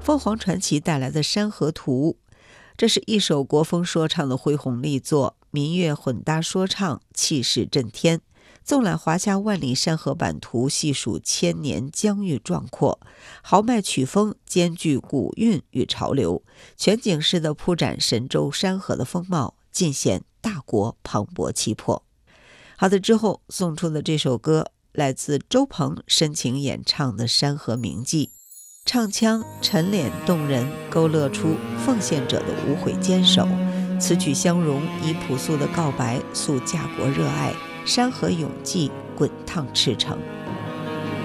凤凰传奇带来的《山河图》，这是一首国风说唱的恢宏力作，民乐混搭说唱，气势震天。纵览华夏万里山河版图，细数千年疆域壮阔，豪迈曲风兼具古韵与潮流，全景式的铺展神州山河的风貌，尽显大国磅礴气魄。好的，之后送出的这首歌来自周鹏深情演唱的《山河铭记》，唱腔沉敛动人，勾勒出奉献者的无悔坚守。此曲相融，以朴素的告白诉家国热爱，山河永继，滚烫赤诚。